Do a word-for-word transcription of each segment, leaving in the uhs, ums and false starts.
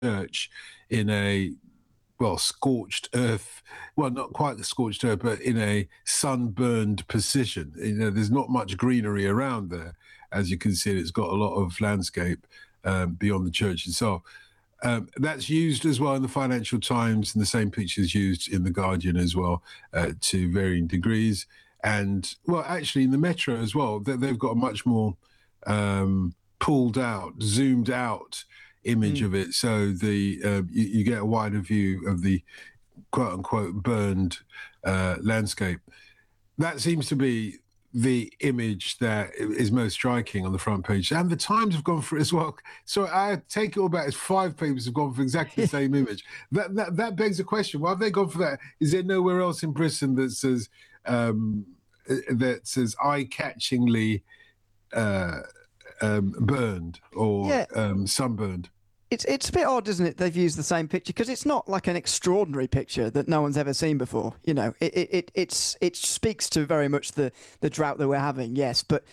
church in a well, scorched earth. Well, not quite the scorched earth, but in a sunburned position. You know, there's not much greenery around there. As you can see, it's got a lot of landscape um, beyond the church itself. Um, that's used as well in the Financial Times, and the same picture is used in the Guardian as well, uh, to varying degrees. And well, actually, in the Metro as well, they, they've got a much more um, pulled out, zoomed out image mm. of it, so the uh, you, you get a wider view of the quote unquote burned uh, landscape. That seems to be the image that is most striking on the front page, and the Times have gone for it as well. So I take it all back. It's five papers have gone for exactly the same image. That, that that begs the question: why have they gone for that? Is there nowhere else in Britain that says um, that says eye-catchingly Uh, Um, burned or yeah. um, sunburned? It's it's a bit odd, isn't it? They've used the same picture because it's not like an extraordinary picture that no one's ever seen before. You know, it it, it it's it speaks to very much the, the drought that we're having. Yes, but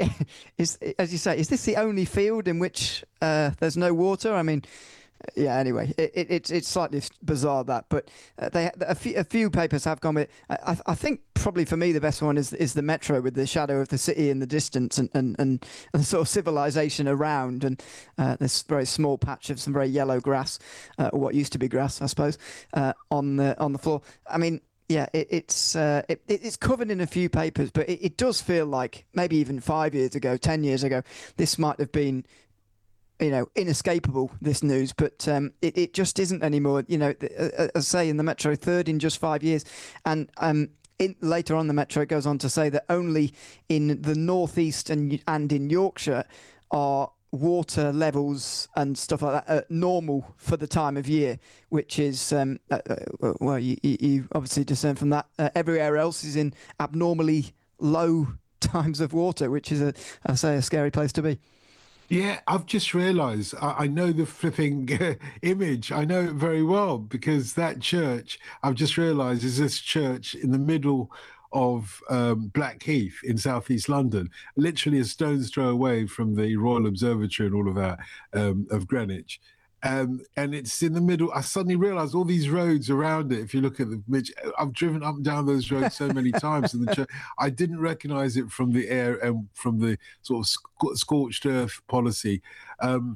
is as you say, is this the only field in which uh, there's no water? I mean. Yeah. Anyway, it, it, it's it's slightly bizarre that, but uh, they a few, a few papers have gone with. I, I think probably for me the best one is is the Metro with the shadow of the city in the distance and and, and, and sort of civilization around, and uh, this very small patch of some very yellow grass, uh, or what used to be grass, I suppose, uh, on the on the floor. I mean. Yeah, it, it's uh, it, it's covered in a few papers, but it, it does feel like maybe even five years ago, ten years ago, this might have been, you know, inescapable, this news, but um, it, it just isn't anymore. You know, as I say, in the Metro, third in just five years. And um, in, later on, the Metro goes on to say that only in the northeast and, and in Yorkshire are water levels and stuff like that uh, normal for the time of year, which is, um, uh, uh, well, you, you obviously discern from that. Uh, everywhere else is in abnormally low times of water, which is, a, I say, a scary place to be. Yeah, I've just realised I, I know the flipping uh, image. I know it very well because that church, I've just realised, is this church in the middle of um, Blackheath in southeast London, literally a stone's throw away from the Royal Observatory and all of that um, of Greenwich. Um, and it's in the middle. I suddenly realised all these roads around it. If you look at the, I've driven up and down those roads so many times, and the church, I didn't recognise it from the air and from the sort of sc- scorched earth policy. Um,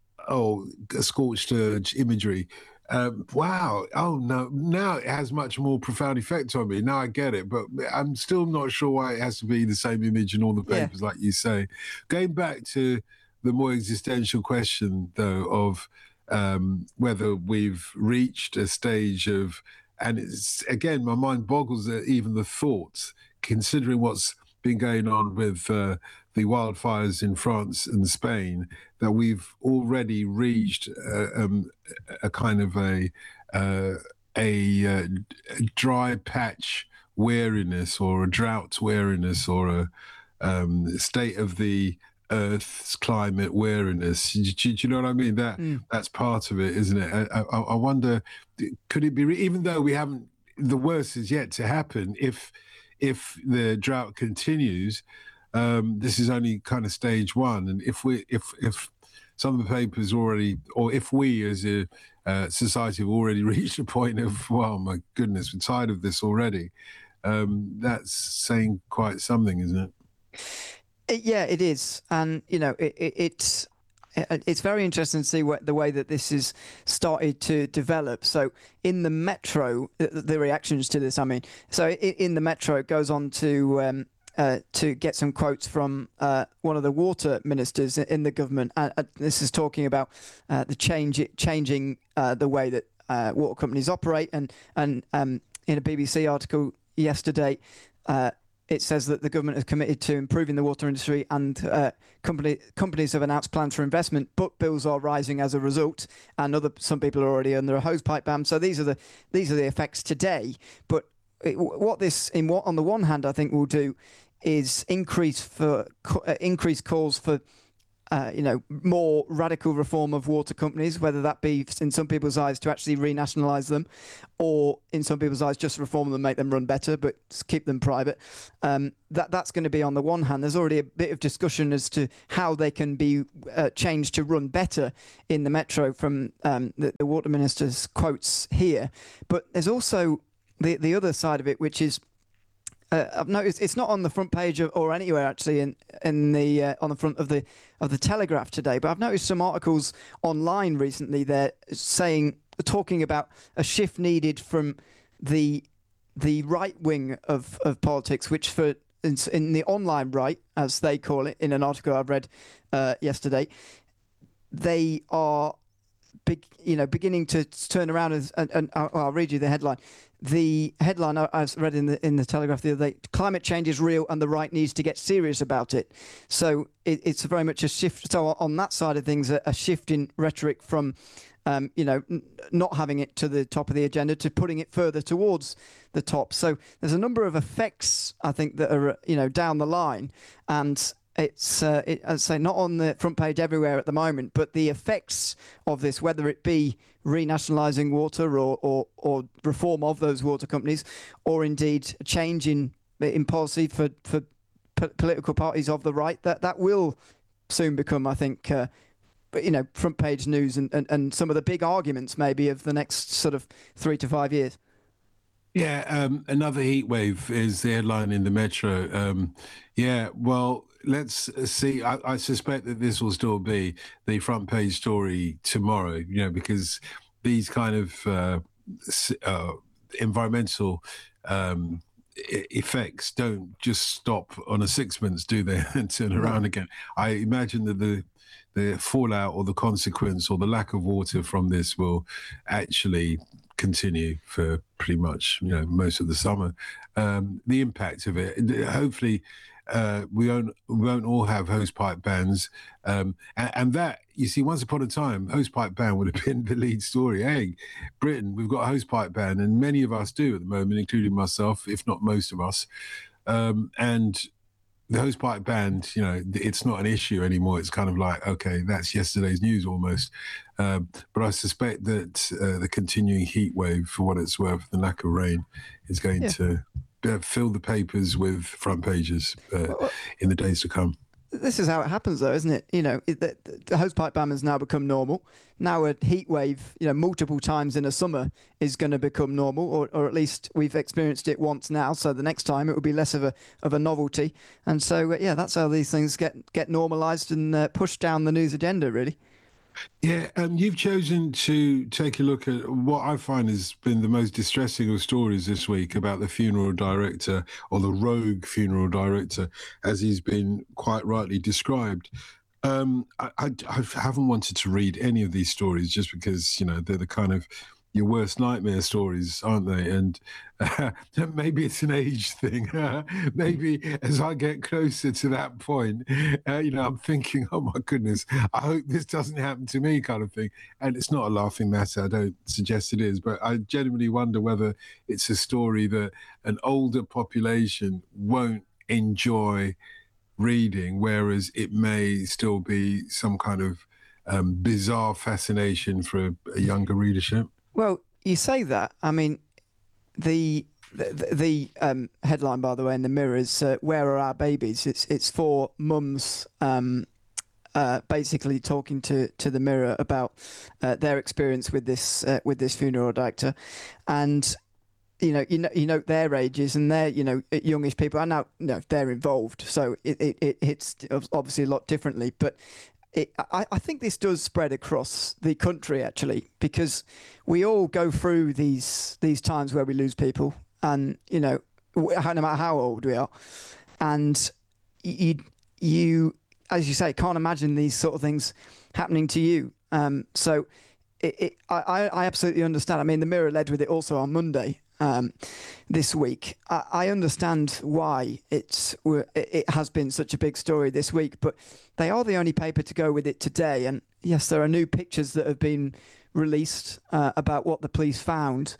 oh, scorched earth imagery. Um, wow. Oh no. Now it has much more profound effect on me. Now I get it, but I'm still not sure why it has to be the same image in all the papers, yeah. like you say. Going back to the more existential question, though, of Um, whether we've reached a stage of, and it's again, my mind boggles at even the thoughts, considering what's been going on with uh, the wildfires in France and Spain, that we've already reached uh, um, a kind of a uh, a, uh, a dry patch weariness or a drought weariness or a um, state of the Earth's climate weariness. Do, do, do you know what I mean? That mm. that's part of it, isn't it? I, I, I wonder, could it be? Even though we haven't, the worst is yet to happen. If if the drought continues, um, this is only kind of stage one. And if we, if if some of the papers already, or if we as a uh, society have already reached a point of, well, my goodness, we're tired of this already. Um, that's saying quite something, isn't it? It, yeah, it is, and you know, it, it, it's it's very interesting to see what the way that this has started to develop. So, in the Metro, the, the reactions to this, I mean, so in, in the Metro, it goes on to um, uh, to get some quotes from uh, one of the water ministers in the government. Uh, uh, this is talking about uh, the change, changing uh, the way that uh, water companies operate, and and um, in a B B C article yesterday. Uh, It says that the government is committed to improving the water industry, and uh, company, companies have announced plans for investment, but bills are rising as a result, and other some people are already under a hosepipe ban. So these are the these are the effects today. But it, what this, in what on the one hand, I think will do is increase for uh, increase calls for uh, you know, more radical reform of water companies, whether that be in some people's eyes to actually renationalise them, or in some people's eyes just reform them, make them run better, but keep them private. Um, that that's going to be on the one hand. There's already a bit of discussion as to how they can be uh, changed to run better in the Metro from um, the, the water minister's quotes here. But there's also the the other side of it, which is Uh, I've noticed it's not on the front page of, or anywhere actually in in the uh, on the front of the of the Telegraph today. But I've noticed some articles online recently. They're saying, talking about a shift needed from the the right wing of, of politics, which for in, in the online right, as they call it, in an article I've read uh, yesterday, they are big, you know, beginning to turn around and, and, and I'll, I'll read you the headline. The headline I, I read in the in the Telegraph the other day: climate change is real, and the right needs to get serious about it. So it, it's very much a shift. So on that side of things, a, a shift in rhetoric from, um, you know, n- not having it to the top of the agenda to putting it further towards the top. So there's a number of effects, I think, that are, you know, down the line, and it's, uh, it, as I say, not on the front page everywhere at the moment, but the effects of this, whether it be renationalising water or, or, or reform of those water companies, or indeed a change in, in policy for, for p- political parties of the right, that, that will soon become, I think, uh, you know, front page news and, and, and some of the big arguments maybe of the next sort of three to five years. Yeah, um, another heat wave is the headline in the Metro. Um, yeah, well, let's see. I, I suspect that this will still be the front page story tomorrow, you know, because these kind of uh, uh, environmental um, effects don't just stop on a sixpence, do they, and turn around again. I imagine that the the fallout or the consequence or the lack of water from this will actually continue for pretty much, you know, most of the summer. Um, the impact of it, hopefully, uh, we won't we won't all have hosepipe bans, um, and, and that, you see, once upon a time, hosepipe ban would have been the lead story. Hey, Britain, we've got a hosepipe ban, and many of us do at the moment, including myself, if not most of us, um, and the hosepipe ban, you know, it's not an issue anymore. It's kind of like, okay, that's yesterday's news almost. Um, but I suspect that uh, the continuing heat wave, for what it's worth, the lack of rain, is going yeah. to uh, fill the papers with front pages uh, well, in the days to come. This is how it happens, though, isn't it? You know, it, the, the hosepipe ban has now become normal. Now a heat wave, you know, multiple times in a summer is going to become normal, or, or at least we've experienced it once now. So the next time it will be less of a of a novelty. And so, uh, yeah, that's how these things get get normalised and uh, pushed down the news agenda, really. Yeah, um, you've chosen to take a look at what I find has been the most distressing of stories this week about the funeral director, or the rogue funeral director, as he's been quite rightly described. Um, I, I, I haven't wanted to read any of these stories just because, you know, they're the kind of your worst nightmare stories, aren't they? And uh, maybe it's an age thing. Maybe as I get closer to that point, uh, you know, I'm thinking, oh my goodness, I hope this doesn't happen to me, kind of thing. And it's not a laughing matter. I don't suggest it is, but I genuinely wonder whether it's a story that an older population won't enjoy reading, whereas it may still be some kind of um, bizarre fascination for a, a younger readership. Well, you say that. I mean, the the, the um, headline, by the way, in the Mirror is uh, "Where are our babies?" It's it's for mums, um, uh, basically talking to, to the Mirror about uh, their experience with this uh, with this funeral director, and you know, you know, you know their ages and their, you know, youngish people are now, you know, they're involved, so it, it, it hits obviously a lot differently, but. It, I, I think this does spread across the country, actually, because we all go through these these times where we lose people, and you know, no matter how old we are, and you you, as you say, can't imagine these sort of things happening to you. Um, so, it, it, I I absolutely understand. I mean, the Mirror led with it also on Monday. Um, this week, I, I understand why it's it has been such a big story this week, but they are the only paper to go with it today. And yes, there are new pictures that have been released uh, about what the police found,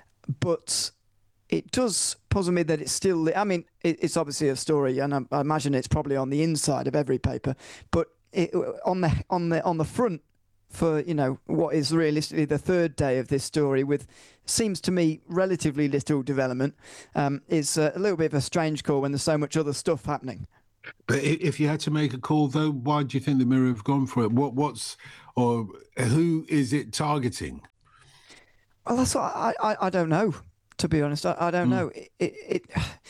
but it does puzzle me that it's still. I mean, it, it's obviously a story, and I, I imagine it's probably on the inside of every paper, but it, on the on the on the front for, you know, what is realistically the third day of this story, with seems to me relatively little development, um, is uh, a little bit of a strange call when there's so much other stuff happening. But if you had to make a call, though, why do you think the Mirror have gone for it? What, what's, or who is it targeting? Well, that's what I, I, I don't know. To be honest, I, I don't mm. know. It it it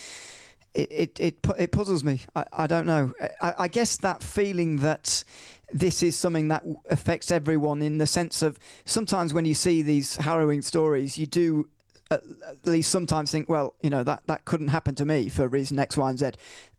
it, it, it, it puzzles me. I, I don't know. I, I guess that feeling that this is something that affects everyone, in the sense of sometimes when you see these harrowing stories, you do at least sometimes think, well, you know, that, that couldn't happen to me for reason X, Y, and Z.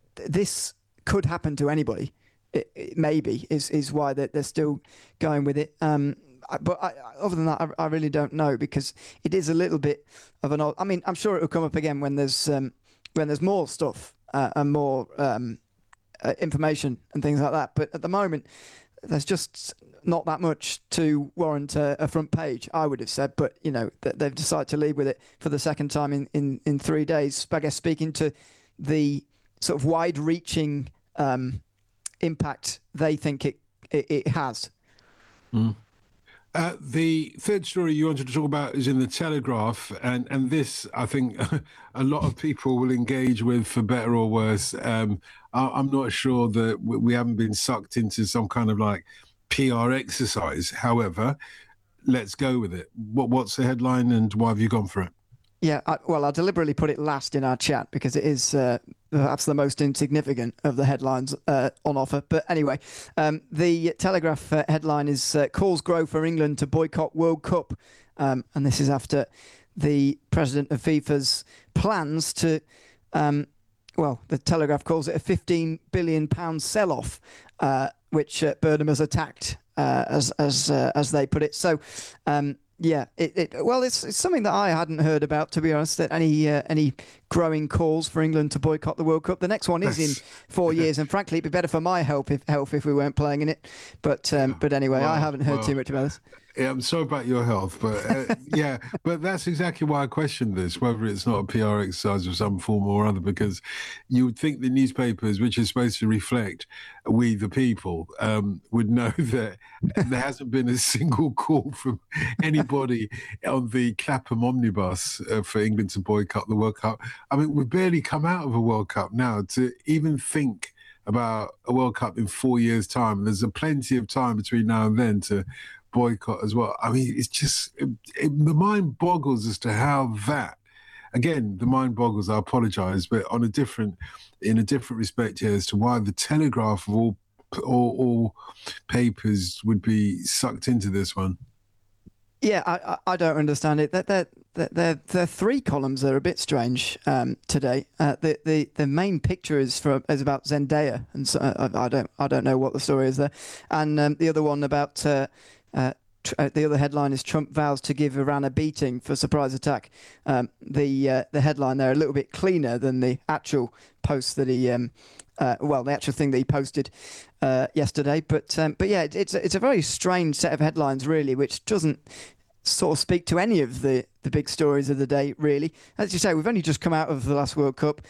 This could happen to anybody. It, it maybe is is why they're, they're still going with it. Um, but I, other than that, I, I really don't know, because it is a little bit of an old. I mean, I'm sure it will come up again when there's um, when there's more stuff uh, and more um, uh, information and things like that. But at the moment, there's just not that much to warrant a, a front page, I would have said. But, you know, th- they've decided to leave with it for the second time in, in, in three days. I guess speaking to the sort of wide-reaching um, impact they think it it, it has. Mm. Uh, the third story you wanted to talk about is in the Telegraph, and, and this, I think, a lot of people will engage with, for better or worse. Um, I, I'm not sure that we haven't been sucked into some kind of like P R exercise. However, let's go with it. What, what's the headline, and why have you gone for it? Yeah, I, well, I deliberately put it last in our chat because it is uh, perhaps the most insignificant of the headlines uh, on offer. But anyway, um, the Telegraph uh, headline is uh, calls grow for England to boycott World Cup. Um, and this is after the president of FIFA's plans to, um, well, the Telegraph calls it a fifteen billion pounds sell-off, uh, which uh, Burnham has attacked, uh, as as uh, as they put it. So, um, yeah, it, it well, it's, it's something that I hadn't heard about, to be honest. That any uh, any growing calls for England to boycott the World Cup. The next one is in four years, and frankly, it'd be better for my health if health if we weren't playing in it. But um, but anyway, well, I haven't heard well, too much about this. Yeah, I'm sorry about your health, but uh, yeah, but that's exactly why I questioned this, whether it's not a P R exercise of some form or other, because you would think the newspapers, which are supposed to reflect we the people, um, would know that there hasn't been a single call from anybody on the Clapham omnibus uh, for England to boycott the World Cup. I mean, we've barely come out of a World Cup now to even think about a World Cup in four years' time. And there's a plenty of time between now and then to boycott as well. I mean, it's just, it, it, the mind boggles as to how that, again, the mind boggles, I apologise, but on a different, in a different respect here, as to why the Telegraph of all, all, all papers would be sucked into this one. Yeah, I, I don't understand it. Their their their three columns are a bit strange um, today. Uh, the the the main picture is for is about Zendaya, and so I, I don't I don't know what the story is there, and um, the other one about uh, uh, tr- uh, the other headline is Trump vows to give Iran a beating for surprise attack. Um, the uh, the headline there a little bit cleaner than the actual post that he. Um, Uh, well, the actual thing that he posted uh, yesterday, but um, but yeah, it, it's it's a very strange set of headlines, really, which doesn't sort of speak to any of the, the big stories of the day, really. As you say, we've only just come out of the last World Cup.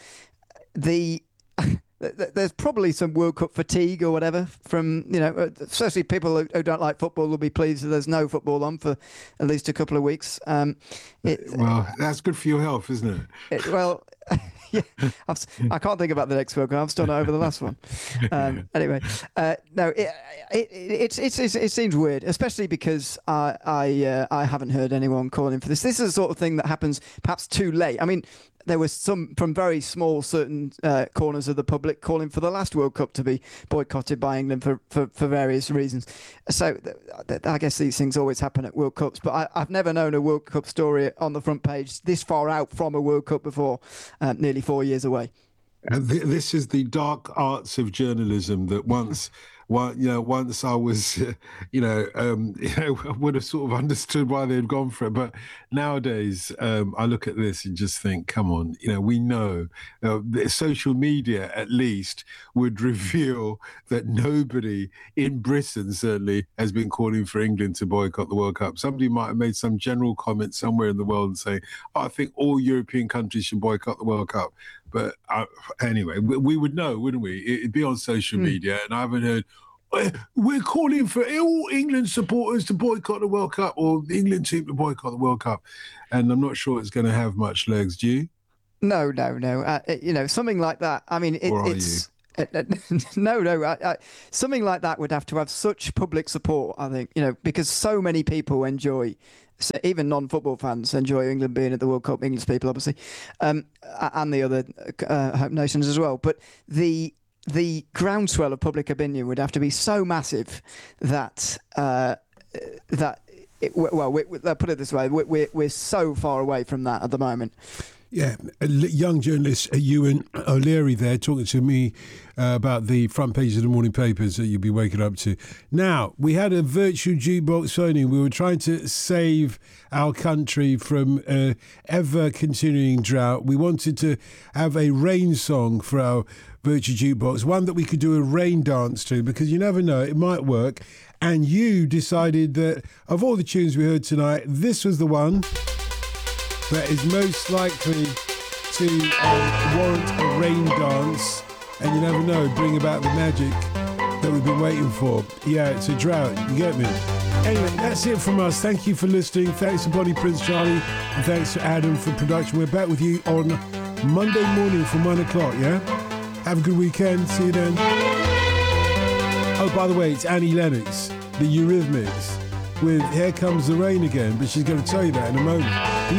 The there's probably some World Cup fatigue or whatever from, you know, especially people who, who don't like football will be pleased that there's no football on for at least a couple of weeks. Um, it, well, that's good for your health, isn't it? it well. Yeah, I've, I can't think about the next World Cup. I've still not over the last one. Um, anyway, uh, no, it, it, it, it's, it's, it seems weird, especially because I I, uh, I haven't heard anyone calling for this. This is the sort of thing that happens perhaps too late. I mean, there was some from very small certain uh, corners of the public calling for the last World Cup to be boycotted by England for, for, for various reasons. So th- th- I guess these things always happen at World Cups, but I, I've never known a World Cup story on the front page this far out from a World Cup before, uh, nearly four years away. Uh, th- this is the dark arts of journalism that once, one, you know, once I was, uh, you know, um, you know, I would have sort of understood why they'd gone for it. But nowadays, um, I look at this and just think, come on, you know, we know uh, the social media at least would reveal that nobody in Britain certainly has been calling for England to boycott the World Cup. Somebody might have made some general comment somewhere in the world and say, oh, I think all European countries should boycott the World Cup. But uh, anyway, we, we would know, wouldn't we? It'd be on social mm. media, and I haven't heard uh, we're calling for all England supporters to boycott the World Cup, or the England team to boycott the World Cup. And I'm not sure it's going to have much legs. Do you? No, no, no. Uh, you know, something like that. I mean, it, Or are it's. Uh, uh, no, no. I, I, something like that would have to have such public support, I think, you know, because so many people enjoy, so even non-football fans enjoy England being at the World Cup, English people, obviously, um, and the other uh, nations as well. But the the groundswell of public opinion would have to be so massive that uh, that it, well, we, we, put it this way, we, we're we're so far away from that at the moment. Yeah, a young journalist, Ewan O'Leary there, talking to me uh, about the front page of the morning papers that you'll be waking up to. Now, we had a virtual jukebox phoning. We were trying to save our country from uh, ever-continuing drought. We wanted to have a rain song for our virtual jukebox, one that we could do a rain dance to, because you never know, it might work. And you decided that of all the tunes we heard tonight, this was the one that is most likely to uh, warrant a rain dance, and you never know, bring about the magic that we've been waiting for. Yeah, it's a drought, you get me? Anyway, that's it from us. Thank you for listening. Thanks to Bonnie Prince Charlie, and thanks to Adam for production. We're back with you on Monday morning from one o'clock, yeah? Have a good weekend. See you then. Oh, by the way, it's Annie Lennox, the Eurythmics, with Here Comes the Rain Again, but she's going to tell you that in a moment.